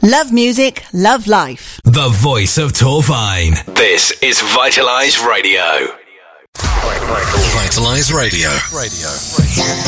Love music, love life. The voice of Torvine. This is Vitalise Radio. Vitalise Radio.